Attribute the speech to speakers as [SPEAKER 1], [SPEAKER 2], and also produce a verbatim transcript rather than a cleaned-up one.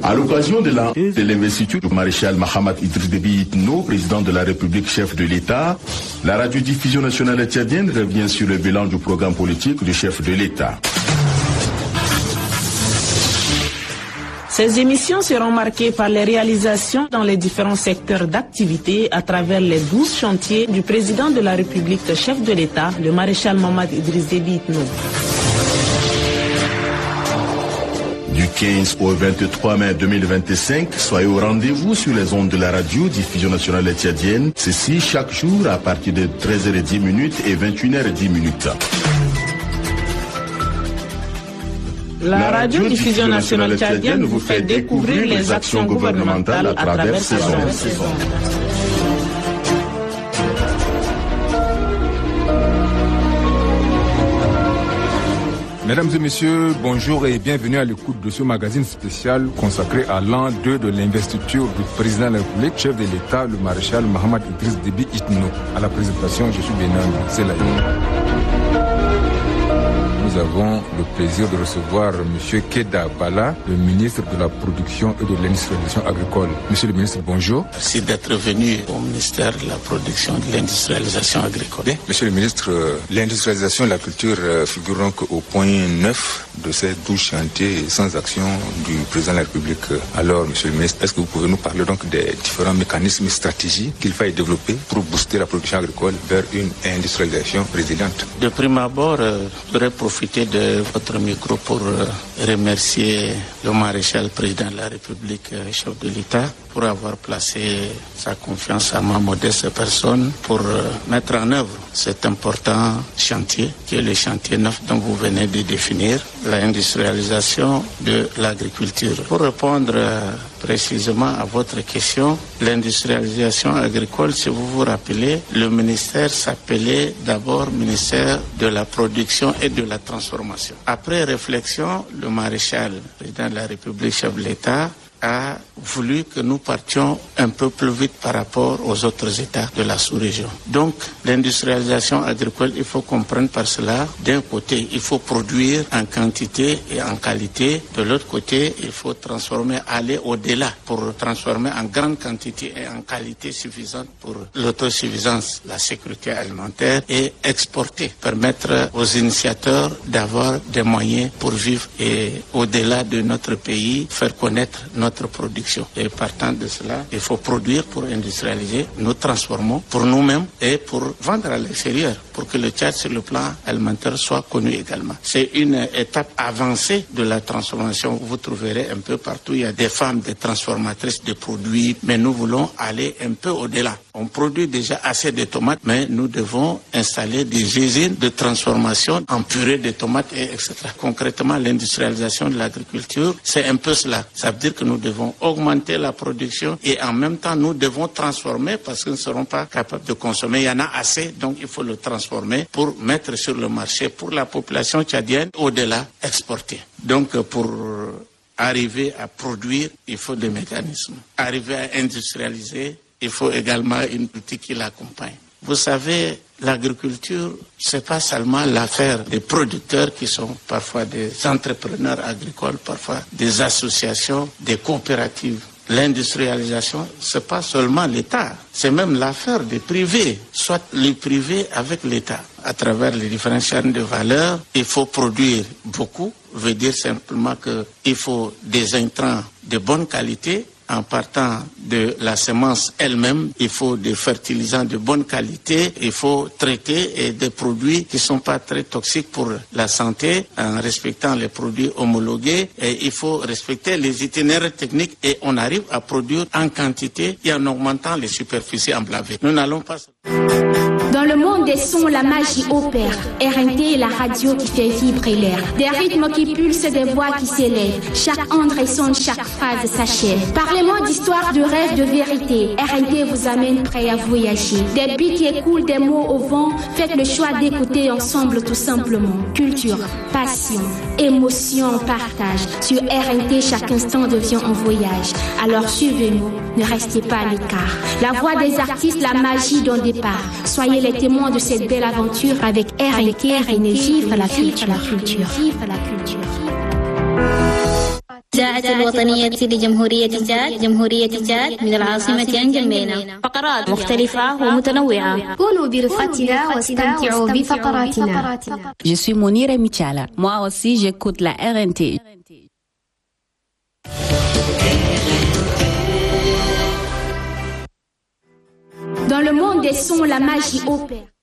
[SPEAKER 1] À l'occasion de la de l'investiture du maréchal Mahamat Idriss Déby Itno, président de la République, chef de l'État, la radiodiffusion nationale tchadienne revient sur le bilan du programme politique du chef de l'État.
[SPEAKER 2] Ces émissions seront marquées par les réalisations dans les différents secteurs d'activité à travers les douze chantiers du président de la République, chef de l'État, le maréchal Mahamat Idriss Déby Itno.
[SPEAKER 1] Du quinze au vingt-trois mai deux mille vingt-cinq, soyez au rendez-vous sur les ondes de la radio diffusion nationale tchadienne. Ceci chaque jour à partir de treize heures dix et vingt et une heures dix.
[SPEAKER 2] La radio-diffusion nationale tchadienne vous fait découvrir les actions gouvernementales à travers ces ondes.
[SPEAKER 3] Mesdames et messieurs, bonjour et bienvenue à l'écoute de ce magazine spécial consacré à l'an deux de l'investiture du président de la République, chef de l'État, le maréchal Mahamat Idriss Déby Itno. À la présentation, je suis Benan Zelaï. Nous avons le plaisir de recevoir M. Keda Bala, le ministre de la Production et de l'Industrialisation agricole. Monsieur le ministre, bonjour.
[SPEAKER 4] Merci d'être venu au ministère de la Production et de l'Industrialisation agricole.
[SPEAKER 3] Monsieur le ministre, l'industrialisation et la culture figurent donc au point neuf de ces douze chantiers sans action du président de la République. Alors, monsieur le ministre, est-ce que vous pouvez nous parler donc des différents mécanismes stratégiques qu'il faille développer pour booster la production agricole vers une industrialisation résiliente?
[SPEAKER 4] De prime abord, euh, je voudrais profiter de votre micro pour euh, remercier le maréchal président de la République, euh, chef de l'État, pour avoir placé sa confiance à ma modeste personne pour euh, mettre en œuvre cet important chantier qui est le chantier neuf dont vous venez de définir, l'industrialisation de l'agriculture. Pour répondre euh, précisément à votre question, l'industrialisation agricole, si vous vous rappelez, le ministère s'appelait d'abord ministère de la production et de la transformation. Après réflexion, le maréchal, président de la République, chef de l'État, a voulu que nous partions un peu plus vite par rapport aux autres États de la sous-région. Donc, l'industrialisation agricole, il faut comprendre par cela, d'un côté, il faut produire en quantité et en qualité. De l'autre côté, il faut transformer, aller au-delà pour transformer en grande quantité et en qualité suffisante pour l'autosuffisance, la sécurité alimentaire et exporter, permettre aux initiateurs d'avoir des moyens pour vivre et au-delà de notre pays, faire connaître notre production. Et partant de cela, il faut produire pour industrialiser, nous transformons pour nous-mêmes et pour vendre à l'extérieur, pour que le Tchad sur le plan alimentaire soit connu également. C'est une étape avancée de la transformation. Vous trouverez un peu partout, il y a des femmes, des transformatrices de produits, mais nous voulons aller un peu au-delà. On produit déjà assez de tomates, mais nous devons installer des usines de transformation en purée de tomates, et et cetera. Concrètement, l'industrialisation de l'agriculture, c'est un peu cela. Ça veut dire que nous devons augmenter la production et en même temps, nous devons transformer parce que nous ne serons pas capables de consommer. Il y en a assez, donc il faut le transformer pour mettre sur le marché pour la population tchadienne, au-delà, exporter. Donc, pour arriver à produire, il faut des mécanismes. Arriver à industrialiser, il faut également une politique qui l'accompagne. Vous savez, l'agriculture, c'est pas seulement l'affaire des producteurs qui sont parfois des entrepreneurs agricoles, parfois des associations, des coopératives. L'industrialisation, c'est pas seulement l'État, c'est même l'affaire des privés, soit les privés avec l'État. À travers les différentes chaînes de valeur, il faut produire beaucoup, veut dire simplement qu'il faut des intrants de bonne qualité. En partant de la semence elle-même, il faut des fertilisants de bonne qualité, il faut traiter et des produits qui ne sont pas très toxiques pour la santé en respectant les produits homologués, et il faut respecter les itinéraires techniques et on arrive à produire en quantité et en augmentant les superficies emblavées. Nous n'allons pas...
[SPEAKER 5] Dans le monde des sons, la magie opère. R N T est la radio qui fait vibrer l'air. Des rythmes qui pulsent, des voix qui s'élèvent. Chaque onde résonne, chaque phrase s'achève. Parlez-moi d'histoire, de rêve, de vérité. R N T vous amène prêt à voyager. Des beats qui écoulent, des mots au vent. Faites le choix d'écouter ensemble tout simplement. Culture, passion, émotion, partage. Sur R N T, chaque instant devient un voyage. Alors suivez-nous, ne restez pas à l'écart. La voix des artistes, la magie d'un départ. Soyez les témoins de cette belle aventure avec R N T, R N T, vivre la culture, la culture, vivre la culture.
[SPEAKER 6] إذاعة الوطنية لجمهورية تشاد جمهورية تشاد من العاصمة أنجمينا.
[SPEAKER 7] فقرات مختلفة ومتنوعة.
[SPEAKER 5] كونوا برفقتنا واستمتعوا بفقراتنا.
[SPEAKER 7] Je suis Monira Michala. Moi aussi, j'écoute la R N T.
[SPEAKER 5] Dans le monde des sons, la magie opère.